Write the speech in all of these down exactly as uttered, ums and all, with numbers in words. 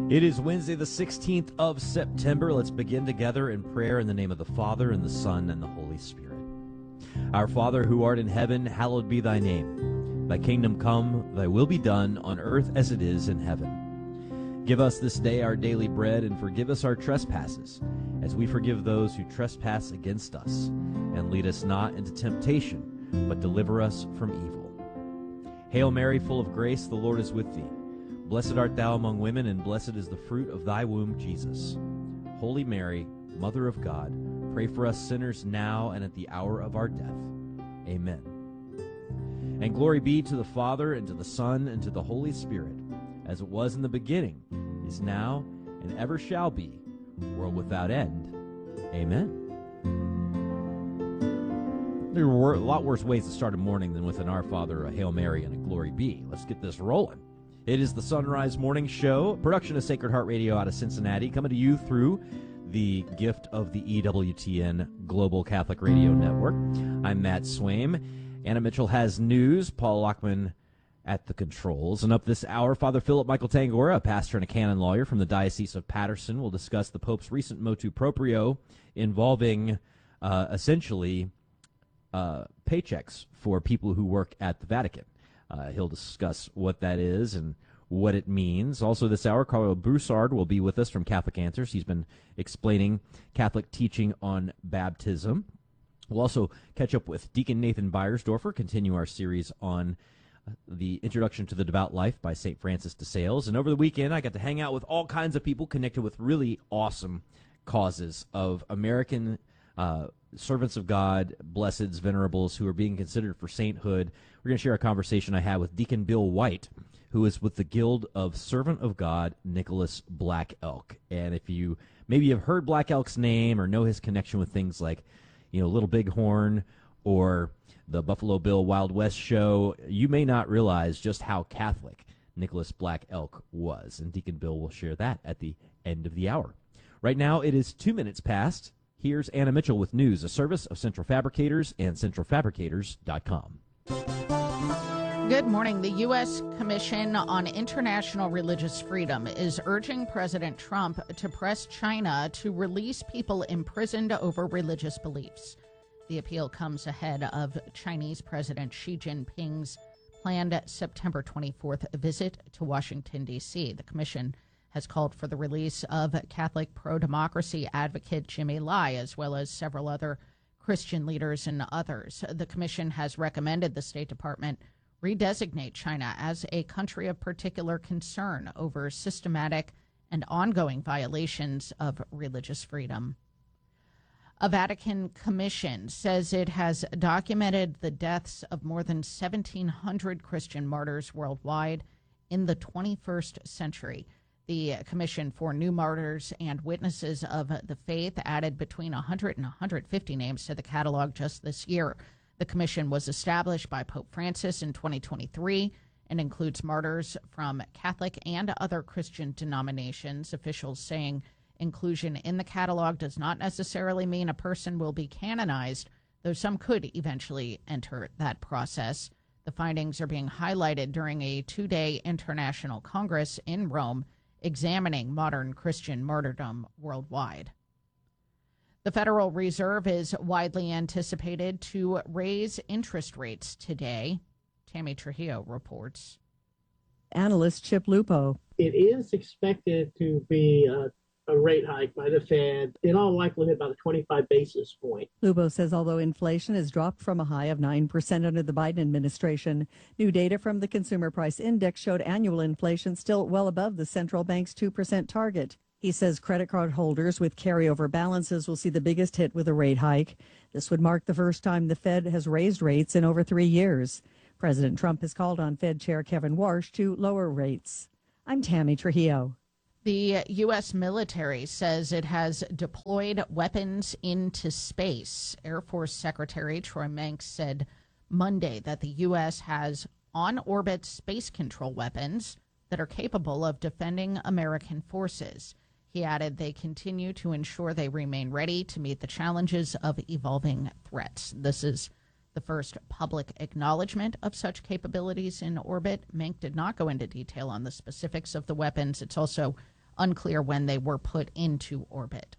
It is Wednesday, the sixteenth of September. Let's begin together in prayer in the name of the Father, and the Son, and the Holy Spirit. Our Father, who art in heaven, hallowed be thy name. Thy kingdom come, thy will be done, on earth as it is in heaven. Give us this day our daily bread, and forgive us our trespasses, as we forgive those who trespass against us. And lead us not into temptation, but deliver us from evil. Hail Mary, full of grace, the Lord is with thee. Blessed art thou among women, and blessed is the fruit of thy womb, Jesus. Holy Mary, Mother of God, pray for us sinners now and at the hour of our death. Amen. And glory be to the Father, and to the Son, and to the Holy Spirit, as it was in the beginning, is now, and ever shall be, world without end. Amen. There were a lot worse ways to start a morning than with an Our Father, a Hail Mary, and a Glory Be. Let's get this rolling. It is the Sunrise Morning Show, production of Sacred Heart Radio out of Cincinnati, coming to you through the gift of the E W T N Global Catholic Radio Network. I'm Matt Swaim. Anna Mitchell has news. Paul Lockman at the controls. And up this hour, Father Philip Michael Tangora, a pastor and a canon lawyer from the Diocese of Paterson, will discuss the Pope's recent motu proprio involving uh, essentially uh, paychecks for people who work at the Vatican. Uh, he'll discuss what that is and what it means. Also this hour, Carlo Broussard will be with us from Catholic Answers. He's been explaining Catholic teaching on baptism. We'll also catch up with Deacon Nathan Beiersdorfer, continue our series on the Introduction to the Devout Life by Saint Francis de Sales. And over the weekend, I got to hang out with all kinds of people connected with really awesome causes of American uh, servants of God, blesseds, venerables, who are being considered for sainthood. We're going to share a conversation I had with Deacon Bill White, who is with the Guild of Servant of God, Nicholas Black Elk. And if you maybe have heard Black Elk's name or know his connection with things like, you know, Little Bighorn or the Buffalo Bill Wild West show, you may not realize just how Catholic Nicholas Black Elk was. And Deacon Bill will share that at the end of the hour. Right now, it is two minutes past. Here's Anna Mitchell with news, a service of Central Fabricators and central fabricators dot com. Good morning. The U S Commission on International Religious Freedom is urging President Trump to press China to release people imprisoned over religious beliefs. The appeal comes ahead of Chinese President Xi Jinping's planned September twenty-fourth visit to Washington, D C. The commission has called for the release of Catholic pro-democracy advocate Jimmy Lai, as well as several other Christian leaders and others. The commission has recommended the State Department redesignate China as a country of particular concern over systematic and ongoing violations of religious freedom. A Vatican commission says it has documented the deaths of more than seventeen hundred Christian martyrs worldwide in the twenty-first century. The Commission for New Martyrs and Witnesses of the Faith added between one hundred and one hundred fifty names to the catalog just this year. The commission was established by Pope Francis in twenty twenty-three and includes martyrs from Catholic and other Christian denominations. Officials saying inclusion in the catalog does not necessarily mean a person will be canonized, though some could eventually enter that process. The findings are being highlighted during a two-day international congress in Rome examining modern Christian martyrdom worldwide. The Federal Reserve is widely anticipated to raise interest rates today. Tammy Trujillo reports. Analyst Chip Lupo. It is expected to be a, a rate hike by the Fed, in all likelihood about a twenty-five basis point. Lupo says although inflation has dropped from a high of nine percent under the Biden administration, new data from the Consumer Price Index showed annual inflation still well above the central bank's two percent target. He says credit card holders with carryover balances will see the biggest hit with a rate hike. This would mark the first time the Fed has raised rates in over three years. President Trump has called on Fed Chair Kevin Warsh to lower rates. I'm Tammy Trujillo. The U S military says it has deployed weapons into space. Air Force Secretary Troy Menck said Monday that the U S has on-orbit space control weapons that are capable of defending American forces. He added they continue to ensure they remain ready to meet the challenges of evolving threats. This is the first public acknowledgement of such capabilities in orbit. Menck did not go into detail on the specifics of the weapons. It's also Unclear when they were put into orbit.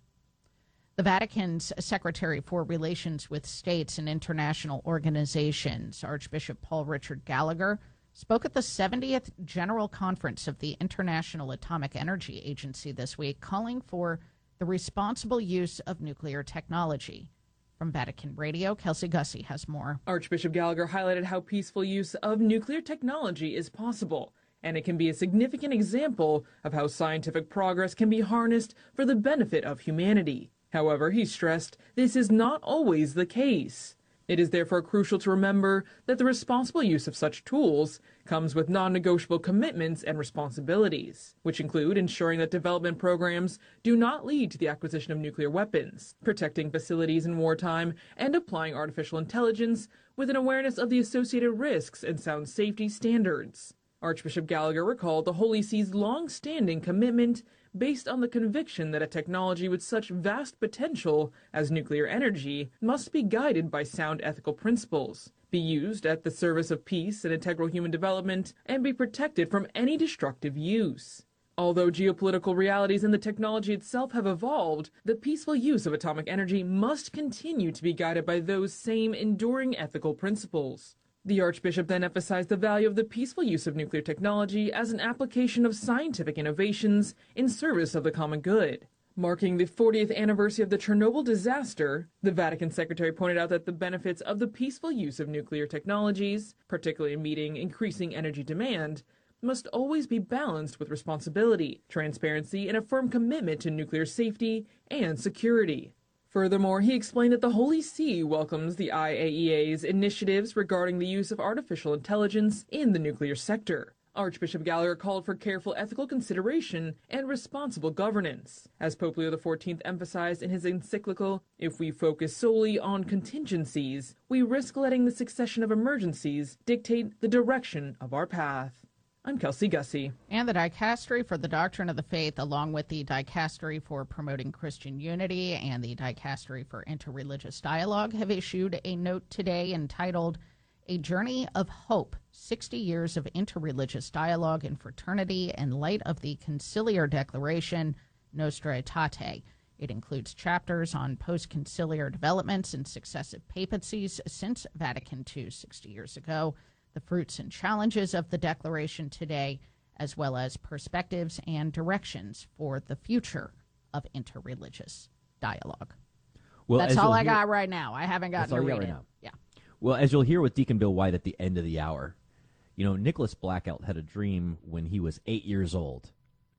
The Vatican's Secretary for Relations with States and International Organizations, Archbishop Paul Richard Gallagher, spoke at the seventieth General Conference of the International Atomic Energy Agency this week, calling for the responsible use of nuclear technology. From Vatican Radio, Kelsey Gussie has more. Archbishop Gallagher highlighted how peaceful use of nuclear technology is possible, and it can be a significant example of how scientific progress can be harnessed for the benefit of humanity. However, he stressed this is not always the case. It is therefore crucial to remember that the responsible use of such tools comes with non-negotiable commitments and responsibilities, which include ensuring that development programs do not lead to the acquisition of nuclear weapons, protecting facilities in wartime, and applying artificial intelligence with an awareness of the associated risks and sound safety standards. Archbishop Gallagher recalled the Holy See's long-standing commitment based on the conviction that a technology with such vast potential as nuclear energy must be guided by sound ethical principles, be used at the service of peace and integral human development, and be protected from any destructive use. Although geopolitical realities and the technology itself have evolved, the peaceful use of atomic energy must continue to be guided by those same enduring ethical principles. The Archbishop then emphasized the value of the peaceful use of nuclear technology as an application of scientific innovations in service of the common good. Marking the fortieth anniversary of the Chernobyl disaster, the Vatican Secretary pointed out that the benefits of the peaceful use of nuclear technologies, particularly in meeting increasing energy demand, must always be balanced with responsibility, transparency, and a firm commitment to nuclear safety and security. Furthermore, he explained that the Holy See welcomes the I A E A's initiatives regarding the use of artificial intelligence in the nuclear sector. Archbishop Gallagher called for careful ethical consideration and responsible governance. As Pope Leo the fourteenth emphasized in his encyclical, if we focus solely on contingencies, we risk letting the succession of emergencies dictate the direction of our path. I'm Kelsey Gussie. And the Dicastery for the Doctrine of the Faith, along with the Dicastery for Promoting Christian Unity and the Dicastery for Interreligious Dialogue, have issued a note today entitled A Journey of Hope, sixty years of Interreligious Dialogue and Fraternity in Light of the Conciliar Declaration, Nostra Aetate. It includes chapters on post-conciliar developments and successive papacies since Vatican two sixty years ago, the fruits and challenges of the Declaration today, as well as perspectives and directions for the future of interreligious dialogue. Well, that's all I hear, got right now. I haven't gotten to read right it. Now. Yeah. Well, as you'll hear with Deacon Bill White at the end of the hour, you know, Nicholas Blackout had a dream when he was eight years old,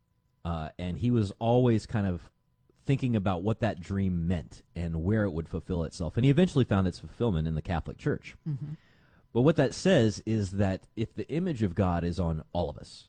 uh, and he was always kind of thinking about what that dream meant and where it would fulfill itself. And he eventually found its fulfillment in the Catholic Church. Mm-hmm. But what that says is that if the image of God is on all of us,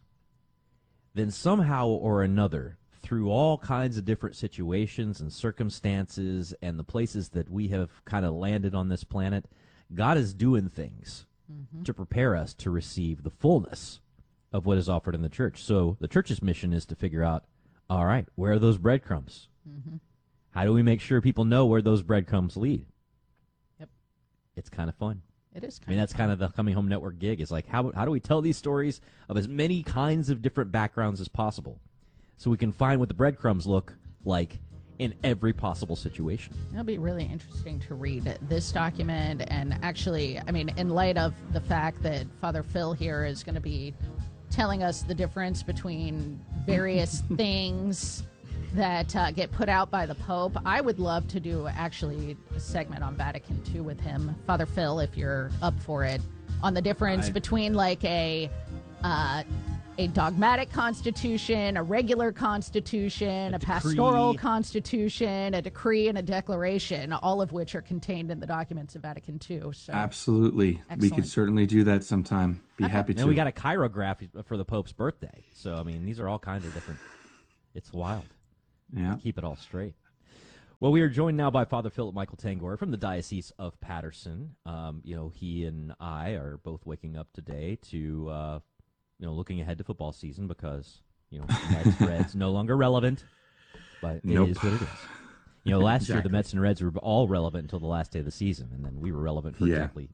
then somehow or another, through all kinds of different situations and circumstances and the places that we have kind of landed on this planet, God is doing things mm-hmm. to prepare us to receive the fullness of what is offered in the church. So the church's mission is to figure out, all right, where are those breadcrumbs? Mm-hmm. How do we make sure people know where those breadcrumbs lead? Yep. It's kind of fun. It is kind I mean, that's fun. kind of the Coming Home Network gig. Is like, how how do we tell these stories of as many kinds of different backgrounds as possible so we can find what the breadcrumbs look like in every possible situation? It'll be really interesting to read this document. And actually, I mean, in light of the fact that Father Phil here is going to be telling us the difference between various things that uh, get put out by the Pope. I would love to do actually a segment on Vatican two with him. Father Phil, if you're up for it, on the difference I... between like a uh, a dogmatic constitution, a regular constitution, a, a pastoral constitution, a decree, and a declaration, all of which are contained in the documents of Vatican two. So, absolutely. Excellent. We could certainly do that sometime. Be okay. happy to. And we got a chirograph for the Pope's birthday. So, I mean, these are all kinds of different... It's wild. Yeah. Keep it all straight. Well, we are joined now by Father Philip Michael Tangor from the Diocese of Paterson. Um, you know, he and I are both waking up today to, uh, you know, looking ahead to football season because, you know, Mets, Reds, no longer relevant, but it nope. is what it is. You know, last exactly. year the Mets and Reds were all relevant until the last day of the season, and then we were relevant for yeah. exactly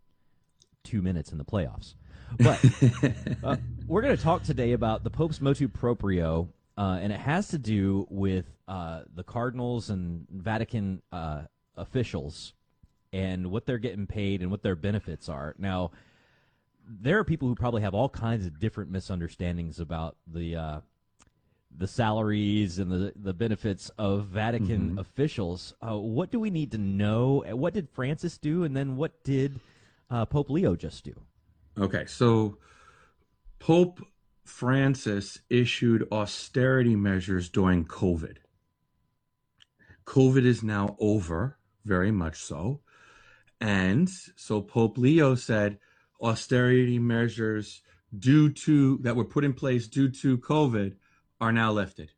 two minutes in the playoffs. But uh, we're going to talk today about the Pope's motu proprio, uh, and it has to do with uh, the cardinals and Vatican uh, officials and what they're getting paid and what their benefits are. Now, there are people who probably have all kinds of different misunderstandings about the uh, the salaries and the the benefits of Vatican mm-hmm. officials. Uh, what do we need to know? What did Francis do, and then what did uh, Pope Leo just do? Okay, so Pope Francis issued austerity measures during COVID. COVID is now over, very much so. And so Pope Leo said austerity measures due to that were put in place due to COVID are now lifted.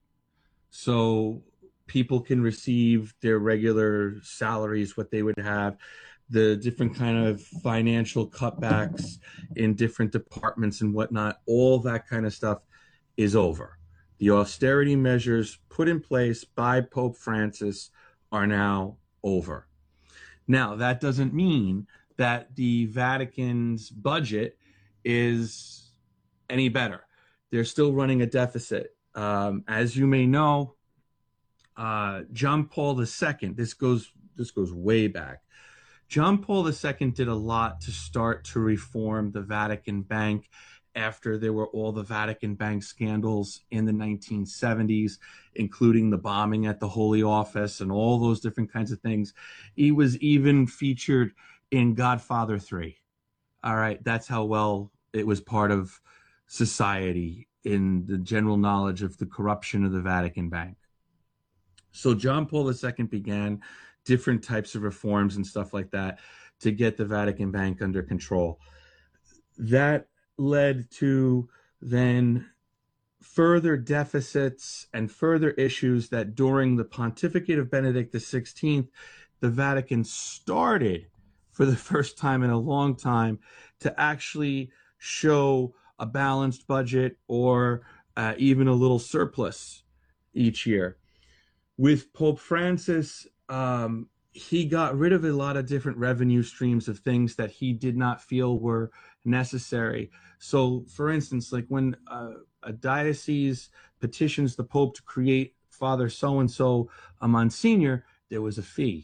So people can receive their regular salaries, what they would have, the different kind of financial cutbacks in different departments and whatnot, all that kind of stuff is over. The austerity measures put in place by Pope Francis are now over. Now, that doesn't mean that the Vatican's budget is any better. They're still running a deficit. Um, as you may know, uh, John Paul the Second, this goes this goes way back. John Paul the Second did a lot to start to reform the Vatican Bank after there were all the Vatican Bank scandals in the nineteen seventies, including the bombing at the Holy Office and all those different kinds of things. He was even featured in Godfather three. All right, that's how well it was part of society in the general knowledge of the corruption of the Vatican Bank. So John Paul the Second began different types of reforms and stuff like that to get the Vatican Bank under control. That led to then further deficits and further issues that during the pontificate of Benedict the sixteenth, the Vatican started for the first time in a long time to actually show a balanced budget or uh, even a little surplus each year. With Pope Francis, um, he got rid of a lot of different revenue streams of things that he did not feel were necessary. So, for instance, like when uh, a diocese petitions the Pope to create Father so-and-so a Monsignor, there was a fee.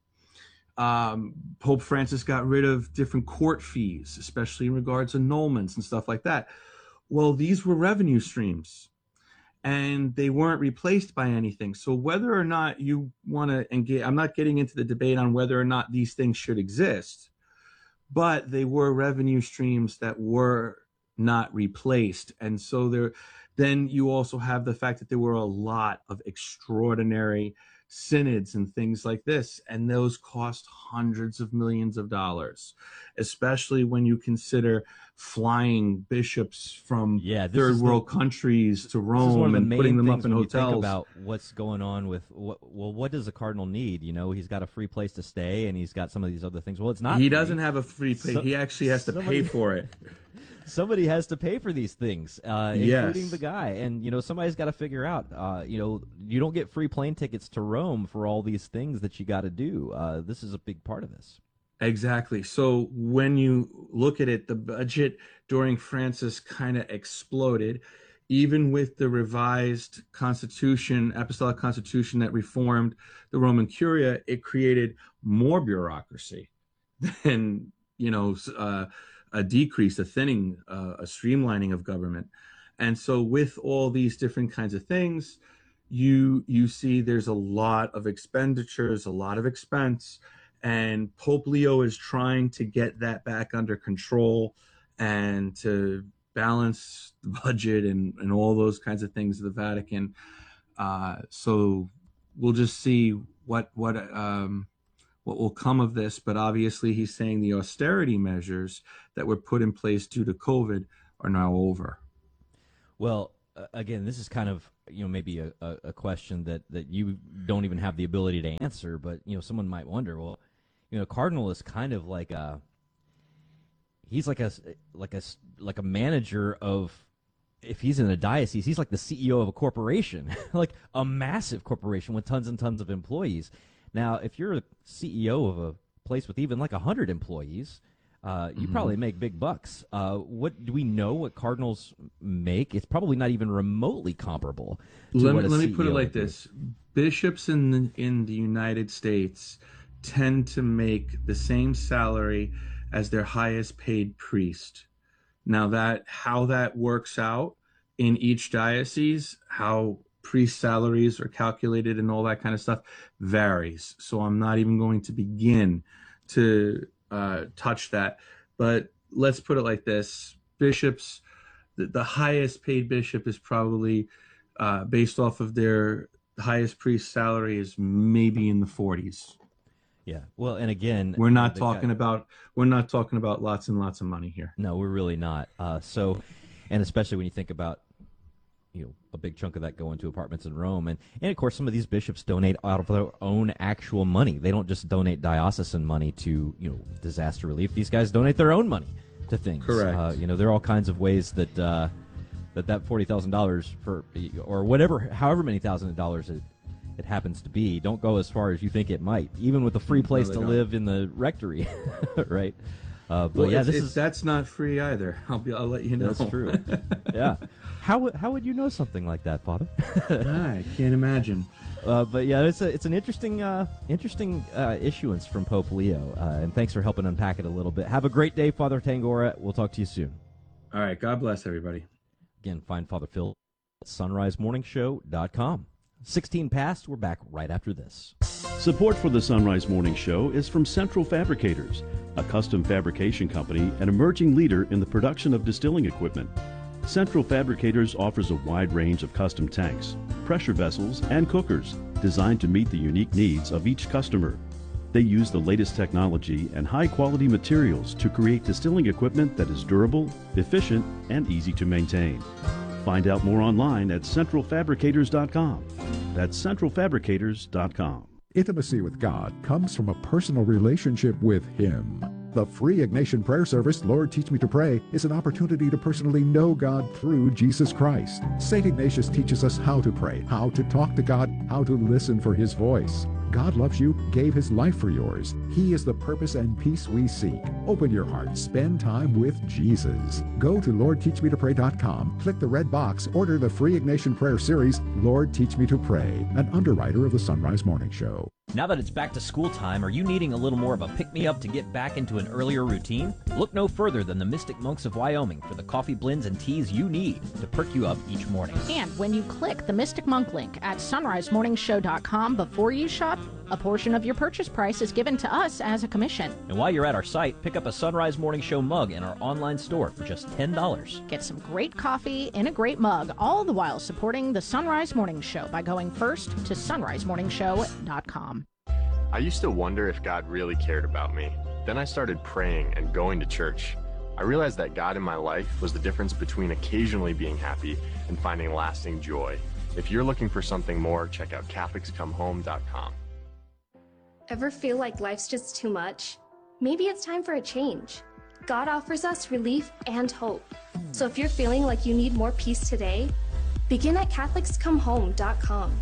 Um, Pope Francis got rid of different court fees, especially in regards to annulments and stuff like that. Well, these were revenue streams, and they weren't replaced by anything. So whether or not you want to engage, I'm not getting into the debate on whether or not these things should exist, but they were revenue streams that were not replaced. And so there, then you also have the fact that there were a lot of extraordinary synods and things like this, and those cost hundreds of millions of dollars, especially when you consider flying bishops from yeah, third world the, countries to Rome and putting them up in hotels. Think about what's going on with what, well, what does a cardinal need? You know, he's got a free place to stay, and he's got some of these other things. Well, it's not. He free. doesn't have a free place. So, he actually has to somebody, pay for it. Somebody has to pay for these things, uh, yes. including the guy. And, you know, somebody's got to figure out, uh, you know, you don't get free plane tickets to Rome for all these things that you got to do. Uh, this is a big part of this. Exactly. So when you look at it, the budget during Francis kind of exploded, even with the revised constitution, apostolic constitution that reformed the Roman Curia. It created more bureaucracy than, you know, uh, a decrease, a thinning, uh, a streamlining of government. And so with all these different kinds of things, you you see there's a lot of expenditures, a lot of expense, and Pope Leo is trying to get that back under control and to balance the budget and, and all those kinds of things of the Vatican. Uh, so we'll just see what what um, what will come of this. But obviously he's saying the austerity measures that were put in place due to COVID are now over. Well, uh, again, this is kind of, you know, maybe a, a, a question that, that you don't even have the ability to answer, but, you know, someone might wonder, well, you know, Cardinal is kind of like a, he's like a, like a, like a manager of, if he's in a diocese, he's like the C E O of a corporation, like a massive corporation with tons and tons of employees. Now, if you're a C E O of a place with even like one hundred employees, Uh, you Mhm. probably make big bucks. Uh, what do we know what Cardinals make? It's probably not even remotely comparable to Let what me a let me C E O put it like would do. this: bishops in the, in the United States tend to make the same salary as their highest paid priest. Now that how that works out in each diocese, how priest salaries are calculated and all that kind of stuff varies. So I'm not even going to begin to uh, touch that. But let's put it like this: bishops, the, the highest paid bishop is probably uh, based off of their highest priest salary is maybe in the forties. Yeah. Well, and again, We're not the talking guy- about we're not talking about lots and lots of money here. No, we're really not. Uh, so, and especially when you think about, you know, a big chunk of that going to apartments in Rome, and and of course some of these bishops donate out of their own actual money. They don't just donate diocesan money to, you know, disaster relief. These guys donate their own money to things. Correct. Uh, you know, there are all kinds of ways that uh, that that forty thousand dollars for or whatever, however many thousand of dollars it it happens to be, don't go as far as you think it might. Even with a free place they to don't. live in the rectory, right? Uh, but Well, yeah, it's- this it's- is that's not free either. I'll be I'll let you know. that's true. Yeah. How would how would you know something like that, Father? I can't imagine. Uh, but yeah, it's a it's an interesting uh, interesting uh, issuance from Pope Leo, uh, and thanks for helping unpack it a little bit. Have a great day, Father Tangora. We'll talk to you soon. All right. God bless everybody. Again, find Father Phil at sunrise morning show dot com. sixteen past. We're back right after this. Support for the Sunrise Morning Show is from Central Fabricators, a custom fabrication company and emerging leader in the production of distilling equipment. Central Fabricators offers a wide range of custom tanks, pressure vessels, and cookers designed to meet the unique needs of each customer. They use the latest technology and high-quality materials to create distilling equipment that is durable, efficient, and easy to maintain. Find out more online at central fabricators dot com. That's central fabricators dot com. Intimacy with God comes from a personal relationship with Him. The free Ignatian prayer service, Lord Teach Me to Pray, is an opportunity to personally know God through Jesus Christ. Saint Ignatius teaches us how to pray, how to talk to God, how to listen for His voice. God loves you, gave His life for yours. He is the purpose and peace we seek. Open your heart, spend time with Jesus. Go to lord teach me to pray dot com, click the red box, order the free Ignatian prayer series, Lord Teach Me to Pray, an underwriter of the Sunrise Morning Show. Now that it's back to school time, are you needing a little more of a pick-me-up to get back into an earlier routine? Look no further than the Mystic Monks of Wyoming for the coffee blends and teas you need to perk you up each morning. And when you click the Mystic Monk link at sunrise morning show dot com before you shop, a portion of your purchase price is given to us as a commission. And while you're at our site, pick up a Sunrise Morning Show mug in our online store for just ten dollars. Get some great coffee in a great mug, all the while supporting the Sunrise Morning Show by going first to sunrise morning show dot com. I used to wonder if God really cared about me. Then I started praying and going to church. I realized that God in my life was the difference between occasionally being happy and finding lasting joy. If you're looking for something more, check out Catholics Come Home dot com. Ever feel like life's just too much? Maybe it's time for a change. God offers us relief and hope. So if you're feeling like you need more peace today, begin at Catholics Come Home dot com.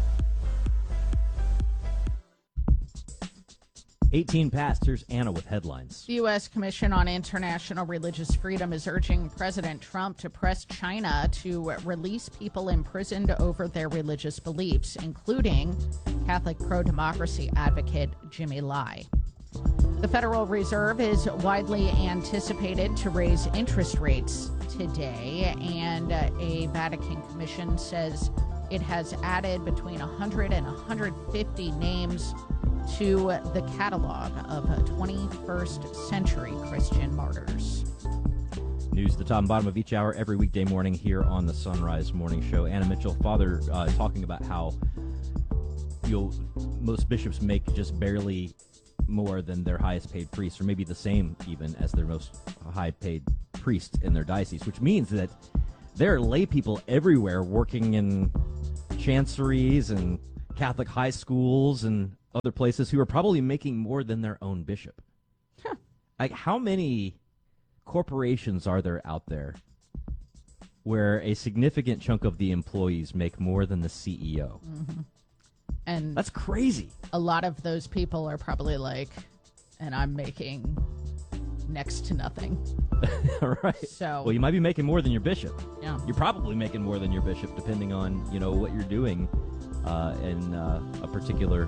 eighteen past. Here's Anna with headlines. The U S Commission on International Religious Freedom is urging President Trump to press China to release people imprisoned over their religious beliefs, including Catholic pro-democracy advocate Jimmy Lai. The Federal Reserve is widely anticipated to raise interest rates today, and a Vatican commission says it has added between one hundred and one hundred fifty names to the catalog of twenty-first century Christian martyrs. News at the top and bottom of each hour every weekday morning here on the Sunrise Morning Show. Anna Mitchell, Father, uh, talking about how you'll, most bishops make just barely more than their highest paid priests, or maybe the same even as their most high paid priest in their diocese, which means that there are lay people everywhere working in chanceries and Catholic high schools and other places who are probably making more than their own bishop. Huh. Like, how many corporations are there out there where a significant chunk of the employees make more than the C E O? Mm-hmm. And that's crazy. A lot of those people are probably like, and I'm making next to nothing. Right. So, well, you might be making more than your bishop. Yeah. You're probably making more than your bishop, depending on, you know, what you're doing uh, in uh, a particular,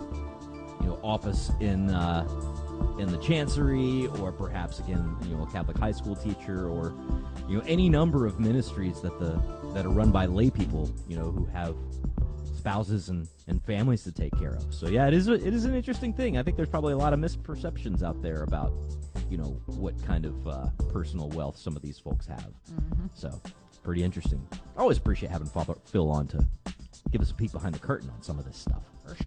you know, office in uh, in the chancery, or perhaps again, you know, a Catholic high school teacher, or you know, any number of ministries that the that are run by lay people, you know, who have spouses and, and families to take care of. So yeah, it is a, it is an interesting thing. I think there's probably a lot of misperceptions out there about, you know, what kind of uh, personal wealth some of these folks have. Mm-hmm. So pretty interesting. Always appreciate having Father Phil on to give us a peek behind the curtain on some of this stuff.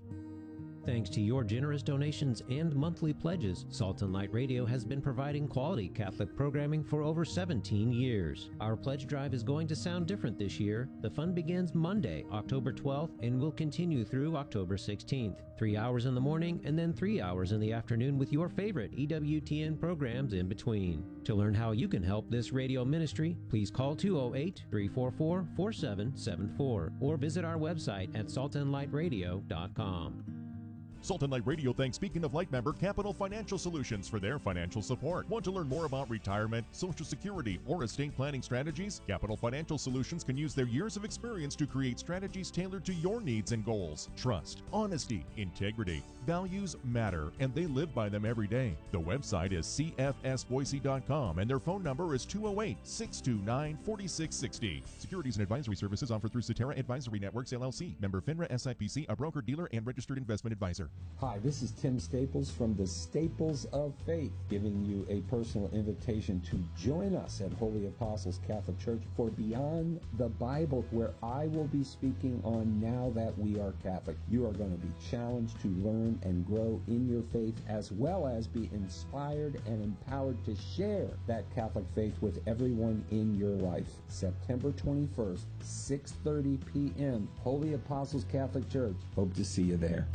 Thanks to your generous donations and monthly pledges, Salt and Light Radio has been providing quality Catholic programming for over seventeen years. Our pledge drive is going to sound different this year. The fund begins Monday, October twelfth, and will continue through October sixteenth. Three hours in the morning and then three hours in the afternoon with your favorite E W T N programs in between. To learn how you can help this radio ministry, please call two oh eight, three four four, four seven seven four or visit our website at salt and light radio dot com. Salt and Light Radio thanks Beacon of Light member Capital Financial Solutions for their financial support. Want to learn more about retirement, Social Security, or estate planning strategies? Capital Financial Solutions can use their years of experience to create strategies tailored to your needs and goals. Trust, honesty, integrity, values matter, and they live by them every day. The website is c f s boise dot com, and their phone number is two oh eight, six two nine, four six six oh. Securities and advisory services offered through Cetera Advisory Networks, L L C. Member FINRA S I P C, a broker-dealer and registered investment advisor. Hi, this is Tim Staples from the Staples of Faith, giving you a personal invitation to join us at Holy Apostles Catholic Church for Beyond the Bible, where I will be speaking on Now That We Are Catholic. You are going to be challenged to learn and grow in your faith, as well as be inspired and empowered to share that Catholic faith with everyone in your life. September twenty-first, six thirty p.m., Holy Apostles Catholic Church. Hope to see you there.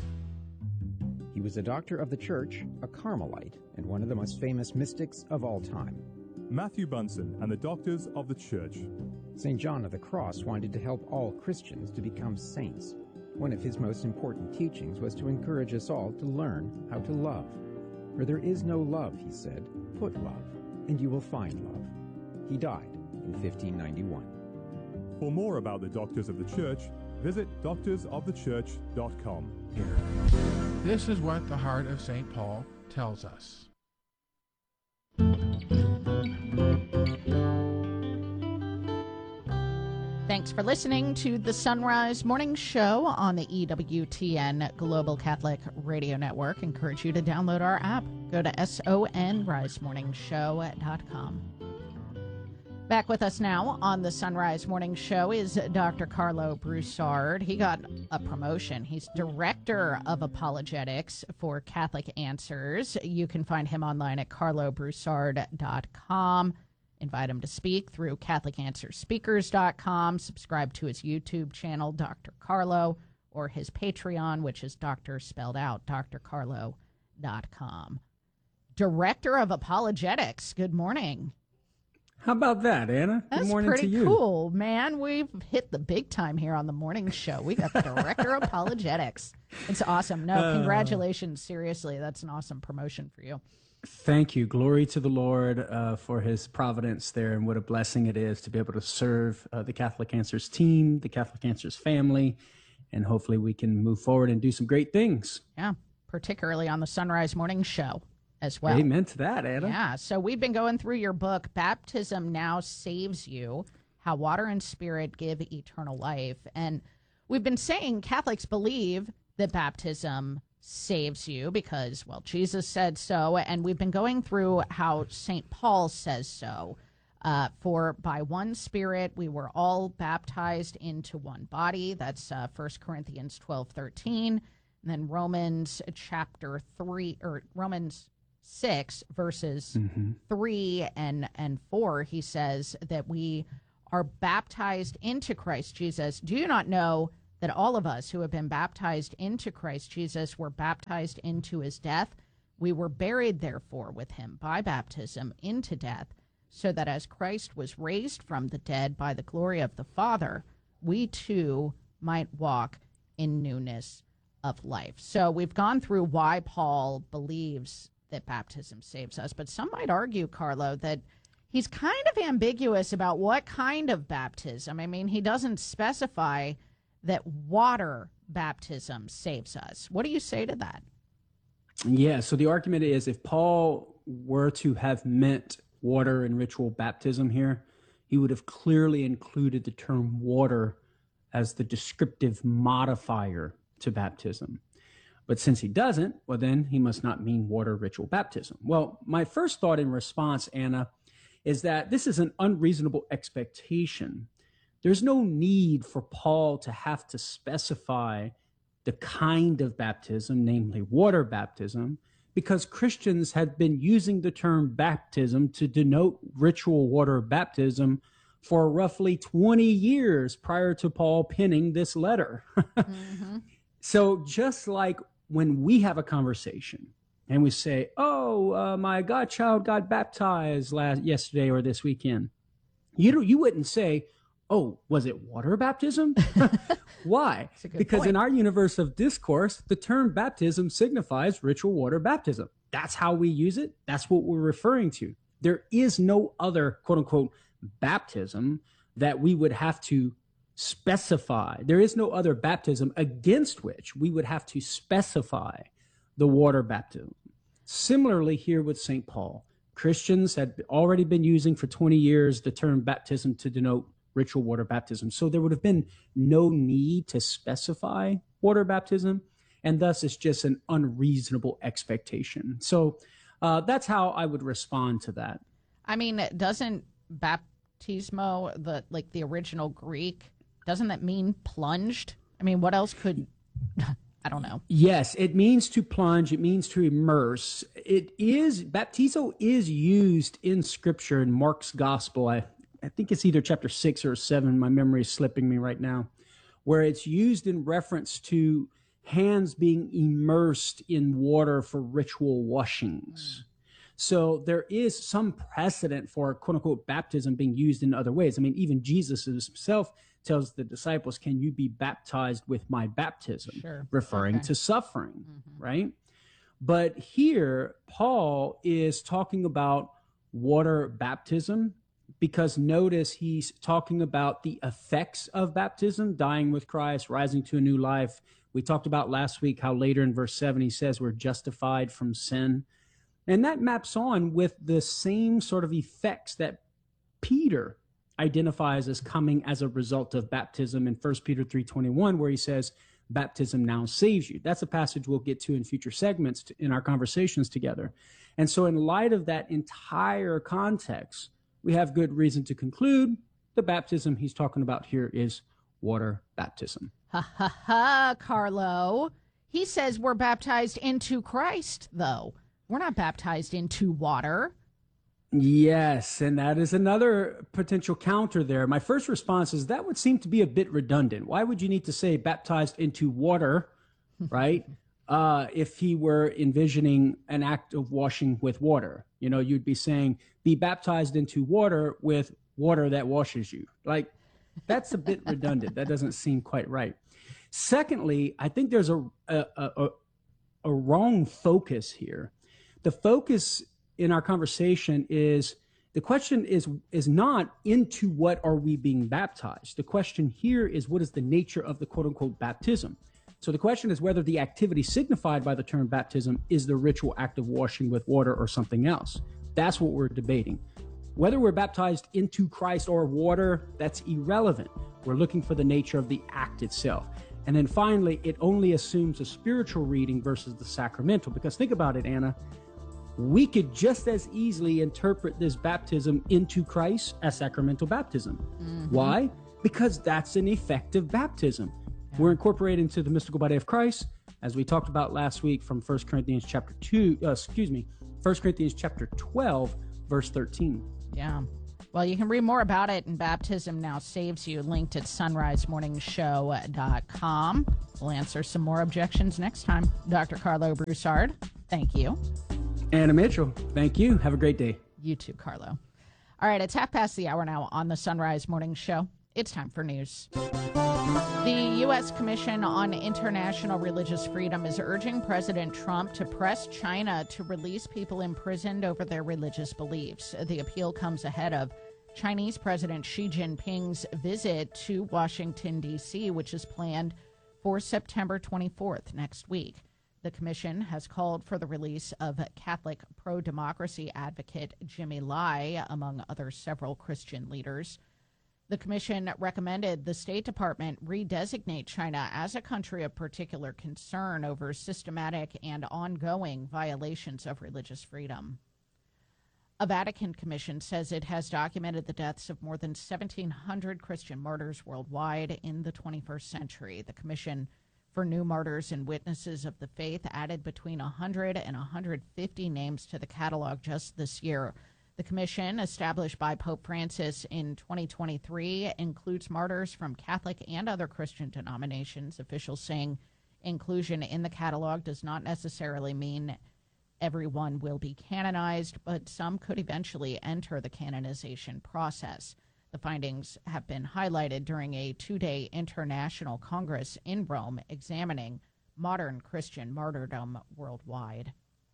He was a doctor of the church, a Carmelite, and one of the most famous mystics of all time. Matthew Bunson and the Doctors of the Church. Saint John of the Cross wanted to help all Christians to become saints. One of his most important teachings was to encourage us all to learn how to love. Where there is no love, he said, put love, and you will find love. He died in fifteen ninety-one. For more about the Doctors of the Church, visit doctors of the church dot com. This is what the heart of Saint Paul tells us. Thanks for listening to the Sunrise Morning Show on the E W T N Global Catholic Radio Network. Encourage you to download our app. Go to sonrise morning show dot com. Back with us now on the Sunrise Morning Show is Doctor Carlo Broussard. He got a promotion. He's Director of Apologetics for Catholic Answers. You can find him online at carlo broussard dot com. Invite him to speak through catholic answers speakers dot com. Subscribe to his YouTube channel, Doctor Carlo, or his Patreon, which is Doctor spelled out, d r carlo dot com. Director of Apologetics, good morning. How about that, Anna? That's Good morning pretty to you. cool, man. We've hit the big time here on the morning show. We got the Director of Apologetics. It's awesome. No, Uh, congratulations. Seriously, that's an awesome promotion for you. Thank you. Glory to the Lord uh, for his providence there, and what a blessing it is to be able to serve uh, the Catholic Answers team, the Catholic Answers family, and hopefully we can move forward and do some great things. Yeah, particularly on the Sunrise Morning Show as well. Amen to that, Anna. Yeah, so we've been going through your book, Baptism Now Saves You, How Water and Spirit Give Eternal Life. And we've been saying Catholics believe that baptism saves you because, well, Jesus said so. And we've been going through how Saint Paul says so. Uh, for by one Spirit we were all baptized into one body. That's uh, First Corinthians twelve thirteen. And then Romans chapter three, or Romans six, verses mm-hmm. three and, and four, he says that we are baptized into Christ Jesus. Do you not know that all of us who have been baptized into Christ Jesus were baptized into his death? We were buried, therefore, with him by baptism into death, so that as Christ was raised from the dead by the glory of the Father, we too might walk in newness of life. So we've gone through why Paul believes that baptism saves us. But some might argue, Carlo, that he's kind of ambiguous about what kind of baptism. I mean, he doesn't specify that water baptism saves us. What do you say to that? Yeah, so the argument is if Paul were to have meant water and ritual baptism here, he would have clearly included the term water as the descriptive modifier to baptism. But since he doesn't, well, then he must not mean water ritual baptism. Well, my first thought in response, Anna, is that this is an unreasonable expectation. There's no need for Paul to have to specify the kind of baptism, namely water baptism, because Christians had been using the term baptism to denote ritual water baptism for roughly twenty years prior to Paul penning this letter. Mm-hmm. So just like when we have a conversation and we say, oh, uh, my godchild got baptized last yesterday or this weekend, you don't, you wouldn't say, oh, was it water baptism? Why? Because point. In our universe of discourse, the term baptism signifies ritual water baptism. That's how we use it. That's what we're referring to. There is no other, quote unquote, baptism that we would have to specify. There is no other baptism against which we would have to specify the water baptism. Similarly, here with Saint Paul, Christians had already been using for twenty years the term baptism to denote ritual water baptism. So there would have been no need to specify water baptism, and thus it's just an unreasonable expectation. So uh, that's how I would respond to that. I mean, doesn't baptismo, the like the original Greek, doesn't that mean plunged? I mean, what else could, I don't know. Yes, it means to plunge. It means to immerse. It is, baptizo is used in Scripture in Mark's Gospel. I, I think it's either chapter six or seven. My memory is slipping me right now, where it's used in reference to hands being immersed in water for ritual washings. Mm. So there is some precedent for quote unquote baptism being used in other ways. I mean, even Jesus himself tells the disciples, can you be baptized with my baptism? Sure. Referring okay. to suffering, mm-hmm. right? But here, Paul is talking about water baptism because notice he's talking about the effects of baptism, dying with Christ, rising to a new life. We talked about last week how later in verse seven he says we're justified from sin. And that maps on with the same sort of effects that Peter identifies as coming as a result of baptism in First Peter three twenty-one, where he says, baptism now saves you. That's a passage we'll get to in future segments in our conversations together. And so in light of that entire context, we have good reason to conclude the baptism he's talking about here is water baptism. Ha ha ha, Carlo. He says we're baptized into Christ, though. We're not baptized into water. Yes, and that is another potential counter there. My first response is that would seem to be a bit redundant. Why would you need to say baptized into water, right, uh, if he were envisioning an act of washing with water? You know, you'd be saying be baptized into water with water that washes you. Like, that's a bit redundant. That doesn't seem quite right. Secondly, I think there's a a, a, a wrong focus here. The focus in our conversation is the question is is not into what are we being baptized. The question here is what is the nature of the quote unquote baptism. So the question is whether the activity signified by the term baptism is the ritual act of washing with water or something else. That's what we're debating. Whether we're baptized into Christ or water, that's irrelevant. We're looking for the nature of the act itself. And then finally, it only assumes a spiritual reading versus the sacramental. Because think about it, Anna. We could just as easily interpret this baptism into Christ as sacramental baptism. Mm-hmm. Why? Because that's an effective baptism. Yeah. We're incorporated into the mystical body of Christ, as we talked about last week from First Corinthians chapter two, uh, excuse me, First Corinthians chapter twelve, verse thirteen. Yeah. Well, you can read more about it in Baptism Now Saves You, linked at sunrise morning show dot com. We'll answer some more objections next time. Doctor Carlo Broussard, thank you. Anna Mitchell, thank you. Have a great day. You too, Carlo. All right, it's half past the hour now on the Sunrise Morning Show. It's time for news. The U U S Commission on International Religious Freedom is urging President Trump to press China to release people imprisoned over their religious beliefs. The appeal comes ahead of Chinese President Xi Jinping's visit to Washington, D C, which is planned for September twenty-fourth, next week. The commission has called for the release of Catholic pro-democracy advocate Jimmy Lai, among other several Christian leaders. The commission recommended the State Department redesignate China as a country of particular concern over systematic and ongoing violations of religious freedom. A Vatican commission says it has documented the deaths of more than seventeen hundred Christian martyrs worldwide in the twenty-first century. The Commission for New Martyrs and Witnesses of the Faith added between one hundred and one hundred fifty names to the catalog just this year. The commission, established by Pope Francis in twenty twenty-three, includes martyrs from Catholic and other Christian denominations. Officials saying inclusion in the catalog does not necessarily mean everyone will be canonized, but some could eventually enter the canonization process. The findings have been highlighted during a two-day international congress in Rome examining modern Christian martyrdom worldwide.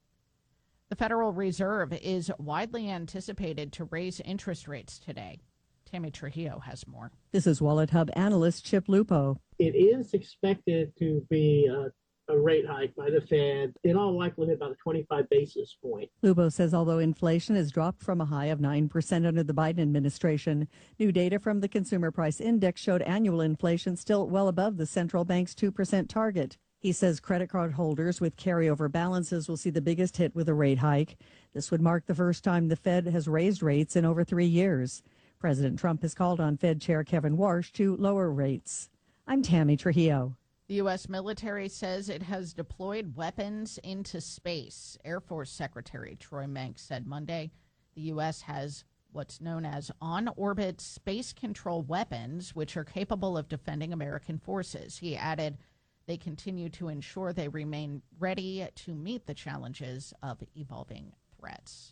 The Federal Reserve is widely anticipated to raise interest rates today. Tammy Trujillo has more. This is Wallet Hub analyst Chip Lupo. It is expected to be uh, a rate hike by the Fed, in all likelihood about a twenty-five basis point. Lupo says although inflation has dropped from a high of nine percent under the Biden administration, new data from the Consumer Price Index showed annual inflation still well above the central bank's two percent target. He says credit card holders with carryover balances will see the biggest hit with a rate hike. This would mark the first time the Fed has raised rates in over three years. President Trump has called on Fed Chair Kevin Warsh to lower rates. I'm Tammy Trujillo. The U S military says it has deployed weapons into space. Air Force Secretary Troy Menck said Monday the U S has what's known as on-orbit space control weapons, which are capable of defending American forces. He added they continue to ensure they remain ready to meet the challenges of evolving threats.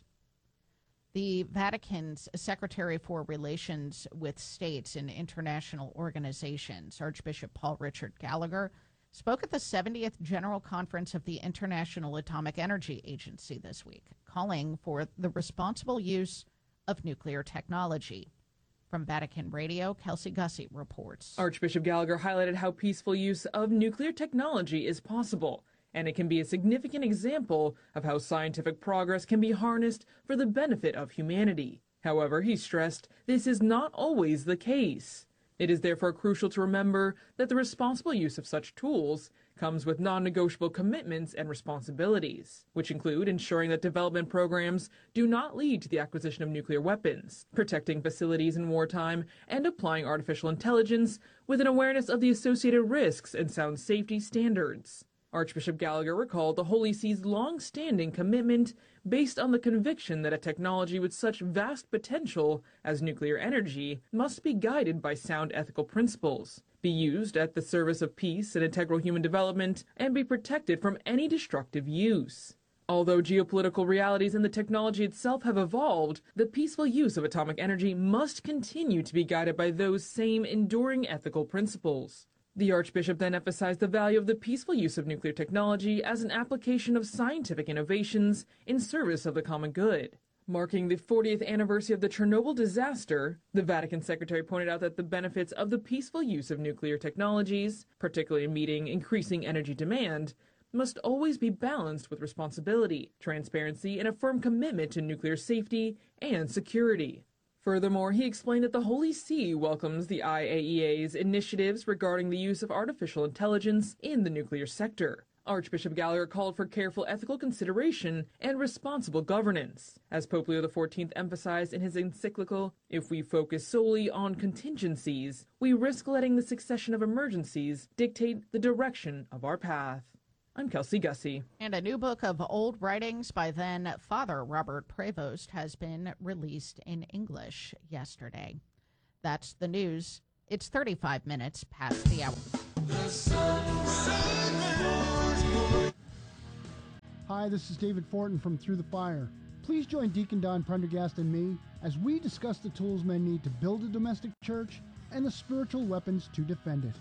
The Vatican's Secretary for Relations with States and International Organizations, Archbishop Paul Richard Gallagher, spoke at the seventieth General Conference of the International Atomic Energy Agency this week, calling for the responsible use of nuclear technology. From Vatican Radio, Kelsey Gussie reports. Archbishop Gallagher highlighted how peaceful use of nuclear technology is possible, and it can be a significant example of how scientific progress can be harnessed for the benefit of humanity. However, he stressed this is not always the case. It is therefore crucial to remember that the responsible use of such tools comes with non-negotiable commitments and responsibilities, which include ensuring that development programs do not lead to the acquisition of nuclear weapons, protecting facilities in wartime, and applying artificial intelligence with an awareness of the associated risks and sound safety standards. Archbishop Gallagher recalled the Holy See's long-standing commitment based on the conviction that a technology with such vast potential as nuclear energy must be guided by sound ethical principles, be used at the service of peace and integral human development, and be protected from any destructive use. Although geopolitical realities and the technology itself have evolved, the peaceful use of atomic energy must continue to be guided by those same enduring ethical principles. The Archbishop then emphasized the value of the peaceful use of nuclear technology as an application of scientific innovations in service of the common good. Marking the fortieth anniversary of the Chernobyl disaster, the Vatican Secretary pointed out that the benefits of the peaceful use of nuclear technologies, particularly in meeting increasing energy demand, must always be balanced with responsibility, transparency, and a firm commitment to nuclear safety and security. Furthermore, he explained that the Holy See welcomes the I A E A's initiatives regarding the use of artificial intelligence in the nuclear sector. Archbishop Gallagher called for careful ethical consideration and responsible governance. As Pope Leo the fourteenth emphasized in his encyclical, if we focus solely on contingencies, we risk letting the succession of emergencies dictate the direction of our path. I'm Kelsey Gussie. And a new book of old writings by then Father Robert Prevost has been released in English yesterday. That's the news. It's thirty-five minutes past the hour. Hi, this is David Fortin from Through the Fire. Please join Deacon Don Prendergast and me as we discuss the tools men need to build a domestic church and the spiritual weapons to defend it.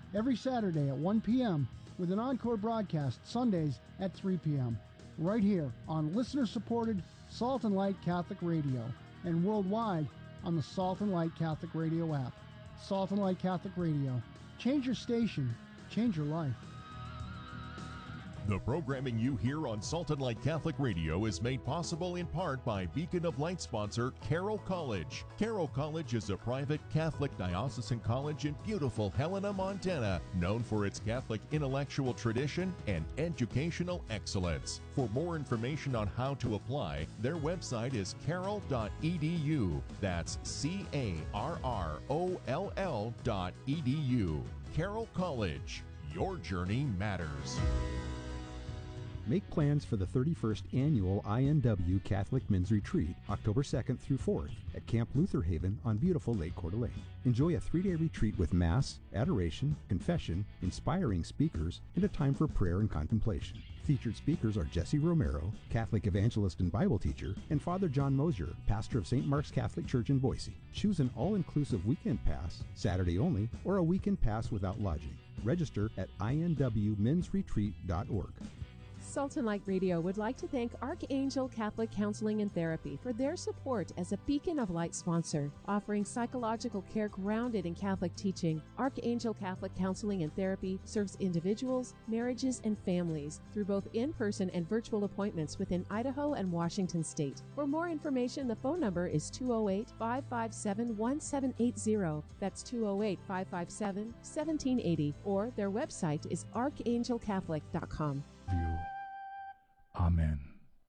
every Saturday at one p.m. with an encore broadcast Sundays at three p.m. right here on listener-supported Salt and Light Catholic Radio and worldwide on the Salt and Light Catholic Radio app. Salt and Light Catholic Radio. Change your station, change your life. The programming you hear on Salt and Light Catholic Radio is made possible in part by Beacon of Light sponsor Carroll College. Carroll College is a private Catholic diocesan college in beautiful Helena, Montana, known for its Catholic intellectual tradition and educational excellence. For more information on how to apply, their website is carroll dot e d u. That's C A R R O L L dot E D U. Carroll College. Your journey matters. Make plans for the thirty-first Annual I N W Catholic Men's Retreat, October second through fourth, at Camp Luther Haven on beautiful Lake Coeur d'Alene. Enjoy a three-day retreat with Mass, adoration, confession, inspiring speakers, and a time for prayer and contemplation. Featured speakers are Jesse Romero, Catholic evangelist and Bible teacher, and Father John Mosier, pastor of Saint Mark's Catholic Church in Boise. Choose an all-inclusive weekend pass, Saturday only, or a weekend pass without lodging. Register at I N W mens retreat dot org. Salt and Light Radio would like to thank Archangel Catholic Counseling and Therapy for their support as a Beacon of Light sponsor, offering psychological care grounded in Catholic teaching. Archangel Catholic Counseling and Therapy serves individuals, marriages, and families through both in-person and virtual appointments within Idaho and Washington State. For more information, the phone number is two oh eight, five five seven, one seven eight zero. That's two oh eight, five five seven, one seven eight zero, or their website is archangel catholic dot com. Amen.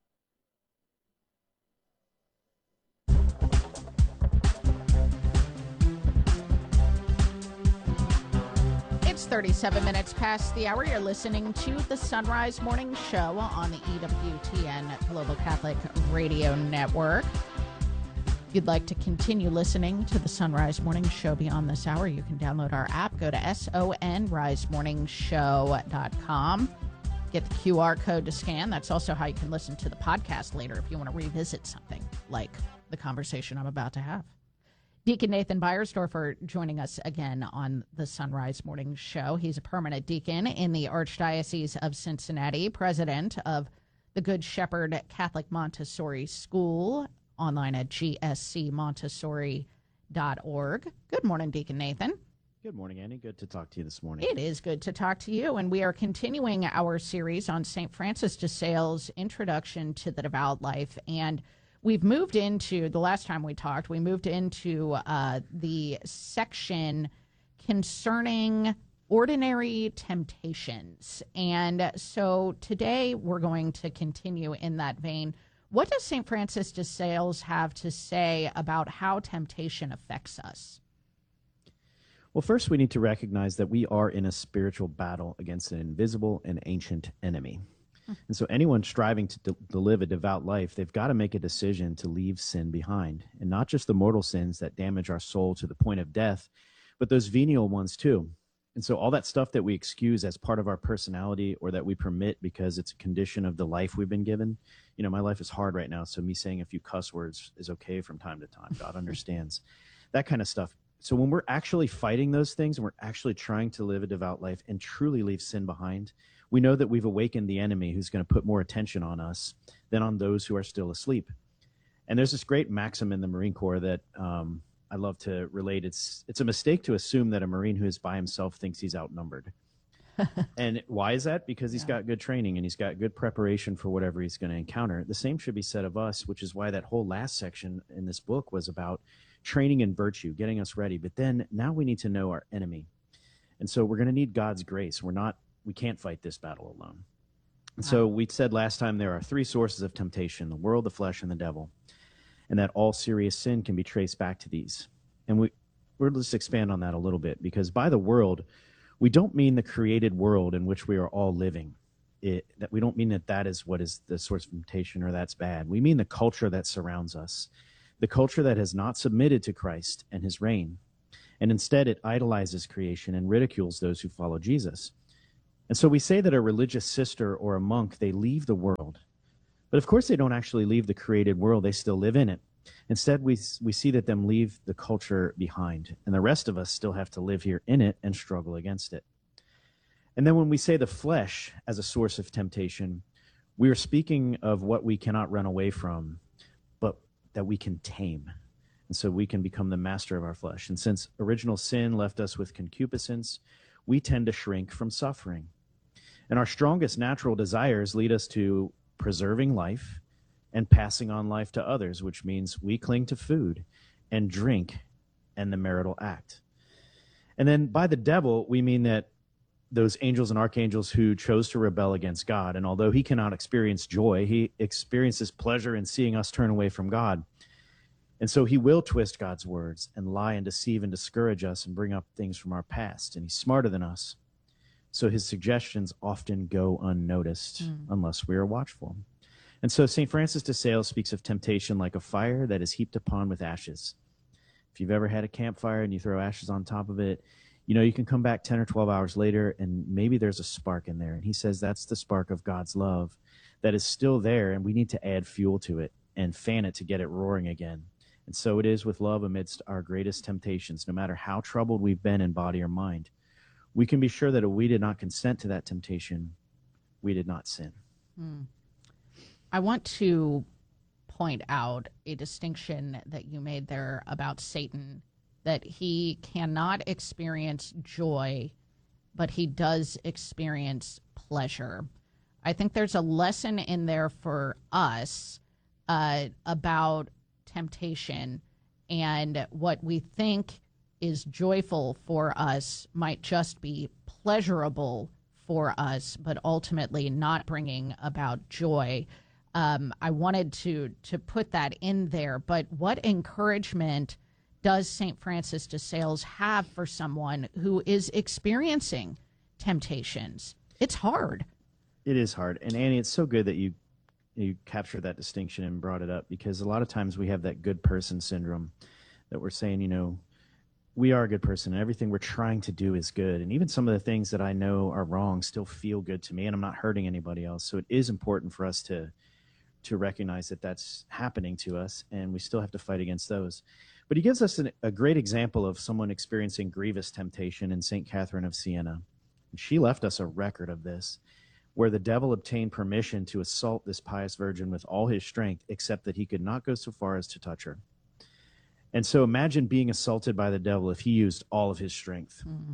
It's thirty-seven minutes past the hour. You're listening to the Sunrise Morning Show on the E W T N Global Catholic Radio Network. If you'd like to continue listening to the Sunrise Morning Show beyond this hour, you can download our app. Go to sonrise morning show dot com. Get the Q R code to scan. That's also how you can listen to the podcast later if you want to revisit something like the conversation I'm about to have. Deacon Nathan Beiersdorfer joining us again on the Sunrise Morning Show. He's a permanent deacon in the Archdiocese of Cincinnati, president of the Good Shepherd Catholic Montessori School, online at g s c montessori dot org. Good morning, Deacon Nathan. Good morning, Annie. Good to talk to you this morning. It is good to talk to you, and we are continuing our series on Saint Francis de Sales' Introduction to the Devout Life, and we've moved into, the last time we talked, we moved into uh, the section concerning ordinary temptations, and so today we're going to continue in that vein. What does Saint Francis de Sales have to say about how temptation affects us? Well, first we need to recognize that we are in a spiritual battle against an invisible and ancient enemy. Hmm. And so anyone striving to, de- to live a devout life, they've got to make a decision to leave sin behind. And not just the mortal sins that damage our soul to the point of death, but those venial ones too. And so all that stuff that we excuse as part of our personality or that we permit because it's a condition of the life we've been given. You know, my life is hard right now, so me saying a few cuss words is okay from time to time. God understands. That kind of stuff. So when we're actually fighting those things and we're actually trying to live a devout life and truly leave sin behind, we know that we've awakened the enemy who's going to put more attention on us than on those who are still asleep. And there's this great maxim in the Marine Corps that um, I love to relate. It's, it's a mistake to assume that a Marine who is by himself thinks he's outnumbered. And why is that? Because he's yeah. got good training and he's got good preparation for whatever he's going to encounter. The same should be said of us, which is why that whole last section in this book was about training in virtue, getting us ready. But then now we need to know our enemy. And so we're going to need God's grace. We're not, we can't fight this battle alone. And so we said last time there are three sources of temptation: the world, the flesh, and the devil. And that all serious sin can be traced back to these. And we, we'll just expand on that a little bit, because by the world, we don't mean the created world in which we are all living. It, that we don't mean that that is what is the source of temptation or that's bad. We mean the culture that surrounds us. The culture that has not submitted to Christ and his reign, and instead it idolizes creation and ridicules those who follow Jesus. And so we say that a religious sister or a monk, they leave the world. But of course they don't actually leave the created world. They still live in it. Instead, we we see that them leave the culture behind, and the rest of us still have to live here in it and struggle against it. And then when we say the flesh as a source of temptation, we are speaking of what we cannot run away from, but that we can tame. And so we can become the master of our flesh. And since original sin left us with concupiscence, we tend to shrink from suffering. And our strongest natural desires lead us to preserving life and passing on life to others, which means we cling to food and drink and the marital act. And then by the devil, we mean that those angels and archangels who chose to rebel against God, and although he cannot experience joy, he experiences pleasure in seeing us turn away from God. And so he will twist God's words and lie and deceive and discourage us and bring up things from our past. And he's smarter than us. So his suggestions often go unnoticed mm. unless we are watchful. And so Saint Francis de Sales speaks of temptation like a fire that is heaped upon with ashes. If you've ever had a campfire and you throw ashes on top of it, you know, you can come back ten or twelve hours later and maybe there's a spark in there. And he says that's the spark of God's love that is still there, and we need to add fuel to it and fan it to get it roaring again. And so it is with love amidst our greatest temptations. No matter how troubled we've been in body or mind, we can be sure that if we did not consent to that temptation, we did not sin. Hmm. I want to point out a distinction that you made there about Satan, that he cannot experience joy, but he does experience pleasure. I think there's a lesson in there for us uh, about temptation, and what we think is joyful for us might just be pleasurable for us, but ultimately not bringing about joy. Um, I wanted to to put that in there, but what encouragement does Saint Francis de Sales have for someone who is experiencing temptations? It's hard. It is hard. And Annie, it's so good that you you captured that distinction and brought it up, because a lot of times we have that good person syndrome that we're saying, you know, we are a good person and everything we're trying to do is good. And even some of the things that I know are wrong still feel good to me, and I'm not hurting anybody else. So it is important for us to to recognize that that's happening to us, and we still have to fight against those. But he gives us an, a great example of someone experiencing grievous temptation in Saint Catherine of Siena. And she left us a record of this, where the devil obtained permission to assault this pious virgin with all his strength, except that he could not go so far as to touch her. And so imagine being assaulted by the devil if he used all of his strength. Mm.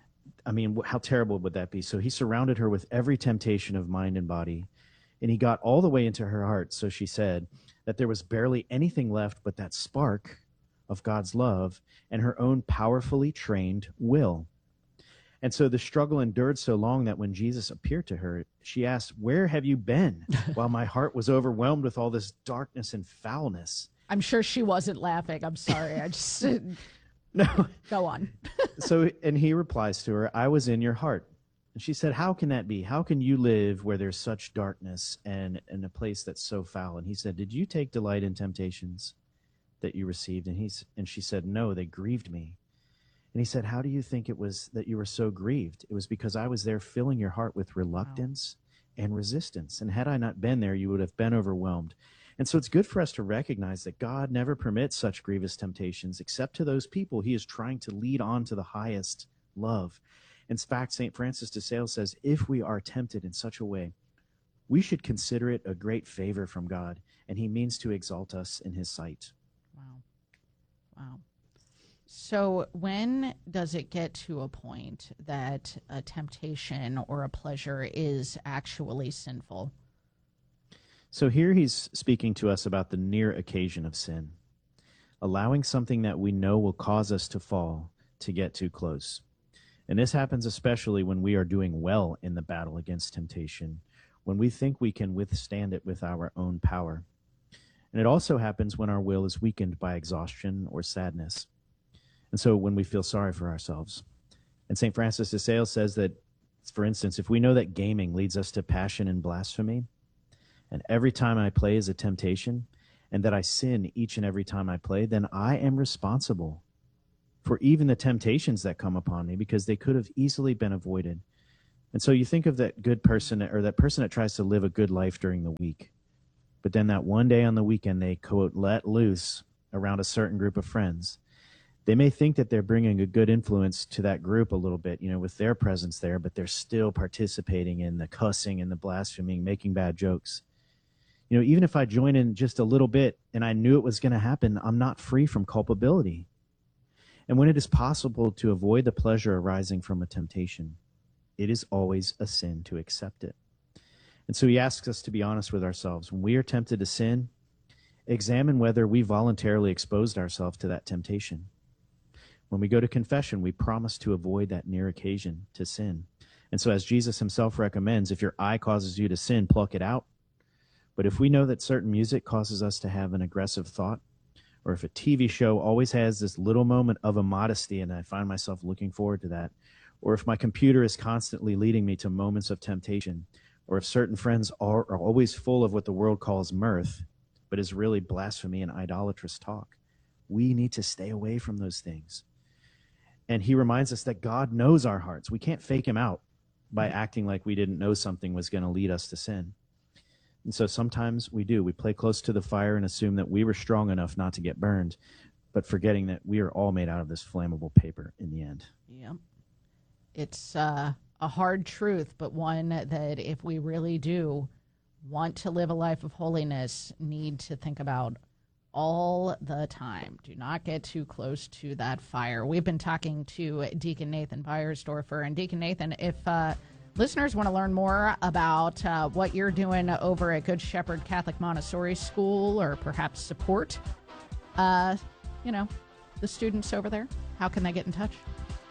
I mean, how terrible would that be? So he surrounded her with every temptation of mind and body, and he got all the way into her heart, so she said, that there was barely anything left but that spark of God's love and her own powerfully trained will. And so the struggle endured so long that when Jesus appeared to her, she asked, "Where have you been while my heart was overwhelmed with all this darkness and foulness?" I'm sure she wasn't laughing. I'm sorry. I just... No. Go on. So, and he replies to her, "I was in your heart." And she said, "How can that be? How can you live where there's such darkness and in a place that's so foul?" And he said, "Did you take delight in temptations that you received?" And he's, and she said, "No, they grieved me." And he said, "How do you think it was that you were so grieved?" "It was because I was there filling your heart with reluctance wow. and resistance. And had I not been there, you would have been overwhelmed." And so it's good for us to recognize that God never permits such grievous temptations except to those people he is trying to lead on to the highest love. In fact, Saint Francis de Sales says, if we are tempted in such a way, we should consider it a great favor from God, and he means to exalt us in his sight. Wow. Wow. So when does it get to a point that a temptation or a pleasure is actually sinful? So here he's speaking to us about the near occasion of sin, allowing something that we know will cause us to fall to get too close. And this happens especially when we are doing well in the battle against temptation, when we think we can withstand it with our own power. And it also happens when our will is weakened by exhaustion or sadness. And so when we feel sorry for ourselves. And Saint Francis de Sales says that, for instance, if we know that gaming leads us to passion and blasphemy, and every time I play is a temptation, and that I sin each and every time I play, then I am responsible for even the temptations that come upon me, because they could have easily been avoided. And so you think of that good person, or that person that tries to live a good life during the week, but then that one day on the weekend they, quote, let loose around a certain group of friends. They may think that they're bringing a good influence to that group a little bit, you know, with their presence there, but they're still participating in the cussing and the blaspheming, making bad jokes. You know, even if I join in just a little bit and I knew it was going to happen, I'm not free from culpability. And when it is possible to avoid the pleasure arising from a temptation, it is always a sin to accept it. And so he asks us to be honest with ourselves. When we are tempted to sin, examine whether we voluntarily exposed ourselves to that temptation. When we go to confession, we promise to avoid that near occasion to sin. And so as Jesus himself recommends, if your eye causes you to sin, pluck it out. But if we know that certain music causes us to have an aggressive thought, or if a T V show always has this little moment of immodesty and I find myself looking forward to that, or if my computer is constantly leading me to moments of temptation, or if certain friends are, are always full of what the world calls mirth, but is really blasphemy and idolatrous talk, we need to stay away from those things. And he reminds us that God knows our hearts. We can't fake him out by acting like we didn't know something was going to lead us to sin. And so sometimes we do. We play close to the fire and assume that we were strong enough not to get burned, but forgetting that we are all made out of this flammable paper in the end. Yeah. It's uh, a hard truth, but one that if we really do want to live a life of holiness, need to think about all the time. Do not get too close to that fire. We've been talking to Deacon Nathan Beiersdorfer. And Deacon Nathan, if uh, listeners want to learn more about uh, what you're doing over at Good Shepherd Catholic Montessori School, or perhaps support, uh, you know, the students over there, how can they get in touch?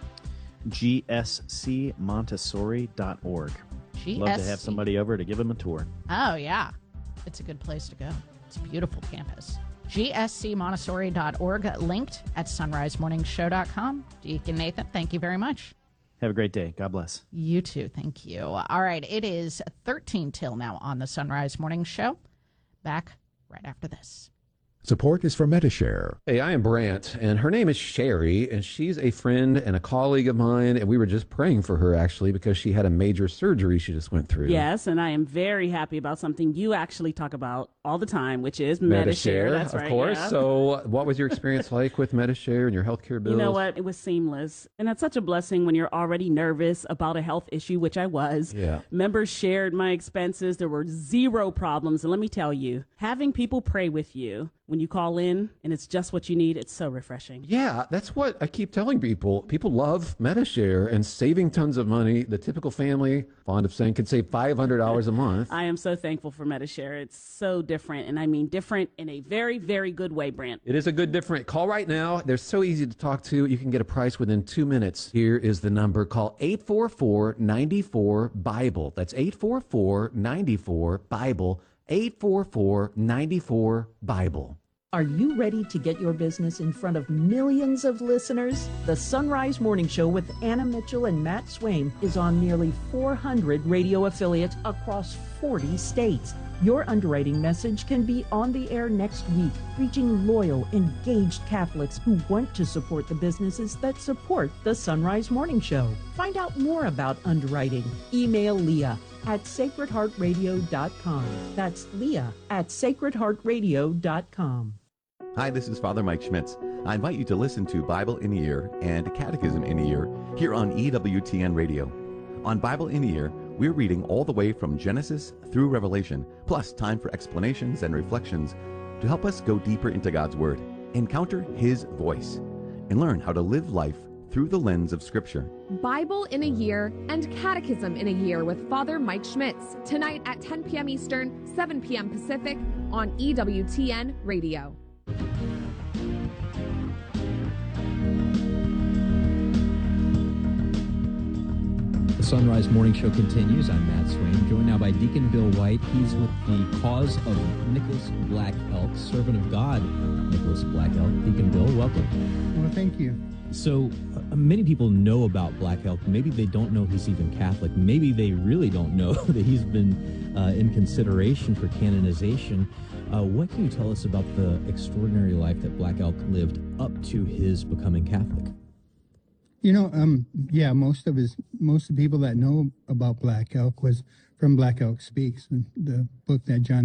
G S C Montessori dot org. G S C. Love to have somebody over to give them a tour. Oh, yeah. It's a good place to go. It's a beautiful campus. G S C Montessori dot org, linked at sunrise morning show dot com. Deacon Nathan, thank you very much. Have a great day. God bless. You too. Thank you. All right. It is thirteen till now on the Sunrise Morning Show. Back right after this. Support is from Medishare. Hey, I am Brant, and her name is Sherry, and she's a friend and a colleague of mine, and we were just praying for her, actually, because she had a major surgery she just went through. Yes, and I am very happy about something you actually talk about all the time, which is Medishare. That's of right, course. yeah. So what was your experience like with Medishare and your healthcare bills? You know what? It was seamless, and that's such a blessing when you're already nervous about a health issue, which I was. Yeah. Members shared my expenses. There were zero problems, and let me tell you, having people pray with you when you call in and it's just what you need, it's so refreshing. Yeah, that's what I keep telling people. People love Medishare and saving tons of money. The typical family, fond of saying, can save five hundred dollars a month. I am so thankful for Medishare. It's so different, and I mean different in a very, very good way, Brant. It is a good different. Call right now. They're so easy to talk to. You can get a price within two minutes. Here is the number. Call eight four four, nine four, BIBLE. That's eight four four, nine four, BIBLE. eight four four, nine four, BIBLE. Are you ready to get your business in front of millions of listeners? The Sunrise Morning Show with Anna Mitchell and Matt Swaim is on nearly four hundred radio affiliates across forty states. Your underwriting message can be on the air next week, reaching loyal, engaged Catholics who want to support the businesses that support the Sunrise Morning Show. Find out more about underwriting. Email Leah at sacred heart radio dot com. That's Leah at sacred heart radio dot com. Hi, this is Father Mike Schmitz. I invite you to listen to Bible in a Year and Catechism in a Year here on E W T N Radio. On Bible in a Year, we're reading all the way from Genesis through Revelation, plus time for explanations and reflections to help us go deeper into God's Word, encounter His voice, and learn how to live life through the lens of Scripture. Bible in a Year and Catechism in a Year with Father Mike Schmitz, tonight at ten p.m. Eastern, seven p.m. Pacific on E W T N Radio. The Sunrise Morning Show continues. I'm Matt Swaim, joined now by Deacon Bill White. He's with the Cause of Nicholas Black Elk, servant of God, Nicholas Black Elk. Deacon Bill, welcome. Well, thank you. So uh, many people know about Black Elk. Maybe they don't know he's even Catholic. Maybe they really don't know that he's been uh, in consideration for canonization. Uh, what can you tell us about the extraordinary life that Black Elk lived up to his becoming Catholic? You know, um, yeah, most of his, most of the people that know about Black Elk was from Black Elk Speaks, the book that John